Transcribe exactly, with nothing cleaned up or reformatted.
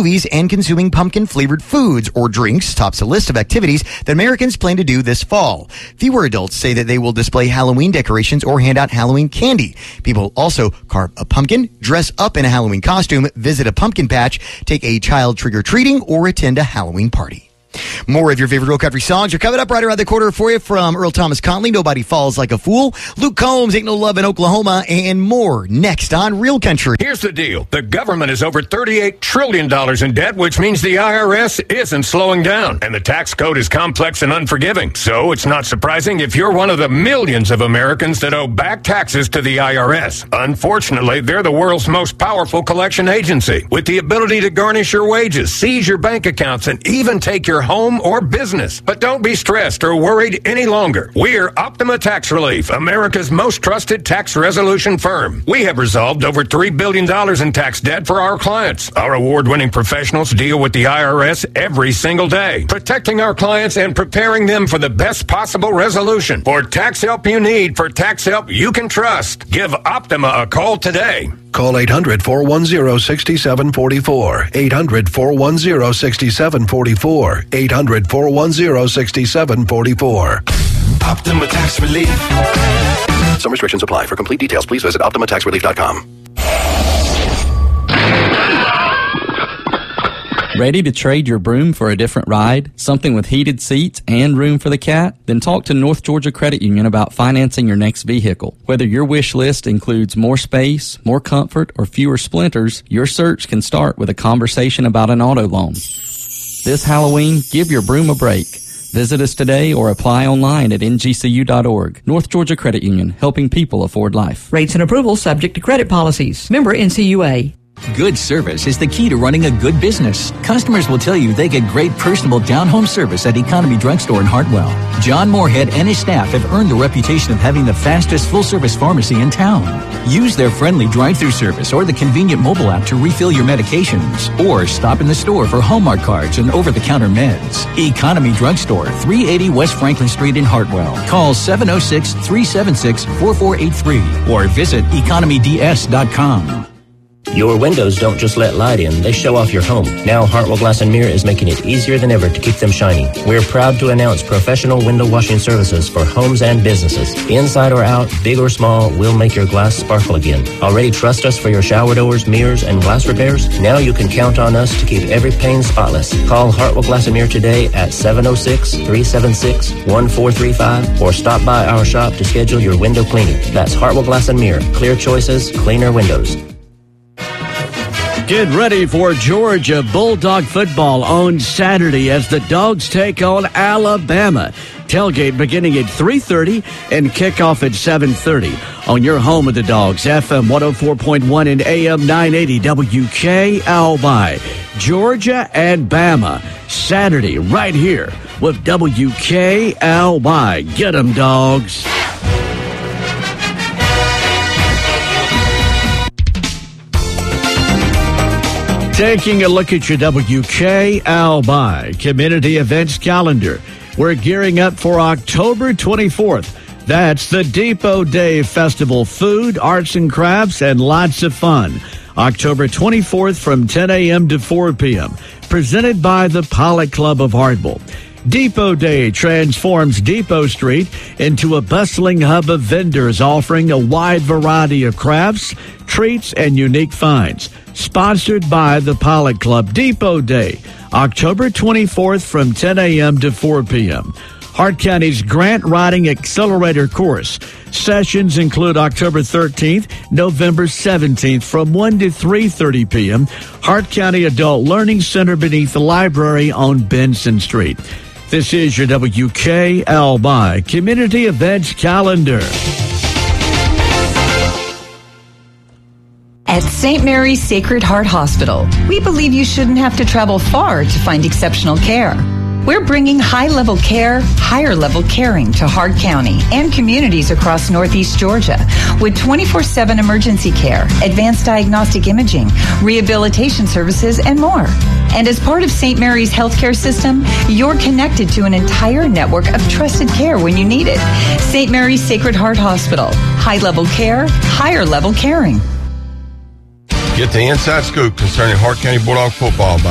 movies and consuming pumpkin-flavored foods or drinks tops a list of activities that Americans plan to do this fall. Fewer adults say that they will display Halloween decorations or hand out Halloween candy. People also carve a pumpkin, dress up in a Halloween costume, visit a pumpkin patch, take a child trick-or-treating, or attend a Halloween party. More of your favorite real country songs are coming up right around the corner for you from Earl Thomas Conley, Nobody Falls Like a Fool, Luke Combs, Ain't No Love in Oklahoma, and more next on Real Country. Here's the deal. The government is over thirty-eight trillion dollars in debt, which means the I R S isn't slowing down. And the tax code is complex and unforgiving. So it's not surprising if you're one of the millions of Americans that owe back taxes to the I R S. Unfortunately, they're the world's most powerful collection agency, with the ability to garnish your wages, seize your bank accounts, and even take your home or business. But don't be stressed or worried any longer. We're Optima Tax Relief, America's most trusted tax resolution firm. We have resolved over three billion dollars in tax debt for our clients. Our award-winning professionals deal with the I R S every single day, protecting our clients and preparing them for the best possible resolution. For tax help you need, for tax help you can trust, give Optima a call today. Call eight hundred, four one zero, six seven four four. eight hundred, four one zero, six seven four four. eight hundred, four one zero, six seven four four. Optima Tax Relief. Some restrictions apply. For complete details, please visit optima tax relief dot com. Ready to trade your broom for a different ride? Something with heated seats and room for the cat? Then talk to North Georgia Credit Union about financing your next vehicle. Whether your wish list includes more space, more comfort, or fewer splinters, your search can start with a conversation about an auto loan. This Halloween, give your broom a break. Visit us today or apply online at N G C U dot org. North Georgia Credit Union, helping people afford life. Rates and approval subject to credit policies. Member N C U A. Good service is the key to running a good business. Customers will tell you they get great personable down-home service at Economy Drugstore in Hartwell. John Moorhead and his staff have earned the reputation of having the fastest full-service pharmacy in town. Use their friendly drive-thru service or the convenient mobile app to refill your medications. Or stop in the store for Hallmark cards and over-the-counter meds. Economy Drugstore, three eighty West Franklin Street in Hartwell. Call seven oh six, three seven six, four four eight three or visit economy d s dot com. Your windows don't just let light in, they show off your home. Now Hartwell Glass and Mirror is making it easier than ever to keep them shining. We're proud to announce professional window washing services for homes and businesses. Inside or out, big or small, we'll make your glass sparkle again. Already trust us for your shower doors, mirrors, and glass repairs? Now you can count on us to keep every pane spotless. Call Hartwell Glass and Mirror today at seven oh six, three seven six, one four three five or stop by our shop to schedule your window cleaning. That's Hartwell Glass and Mirror. Clear choices, cleaner windows. Get ready for Georgia Bulldog football on Saturday as the Dogs take on Alabama. Tailgate beginning at three thirty and kickoff at seven thirty on your home of the Dogs, F M one oh four point one and A M nine eighty W K L Y. Georgia and Bama, Saturday right here with W K L Y. Get 'em, Dogs. Taking a look at your W K L Y community events calendar. We're gearing up for October twenty-fourth. That's the Depot Day Festival. Food, arts and crafts, and lots of fun. October twenty-fourth from ten a.m. to four p.m. Presented by the Pollock Club of Hartwell. Depot Day transforms Depot Street into a bustling hub of vendors offering a wide variety of crafts, treats, and unique finds. Sponsored by the Pollock Club. Depot Day, October twenty-fourth from ten a.m. to four p.m. Hart County's Grant Writing Accelerator course. Sessions include October thirteenth, November seventeenth from one to three thirty p.m. Hart County Adult Learning Center beneath the library on Benson Street. This is your W K L Y Community Events Calendar. At Saint Mary's Sacred Heart Hospital, we believe you shouldn't have to travel far to find exceptional care. We're bringing high-level care, higher-level caring to Hart County and communities across Northeast Georgia with twenty-four seven emergency care, advanced diagnostic imaging, rehabilitation services, and more. And as part of Saint Mary's healthcare system, you're connected to an entire network of trusted care when you need it. Saint Mary's Sacred Heart Hospital. High-level care, higher-level caring. Get the inside scoop concerning Hart County Bulldog football by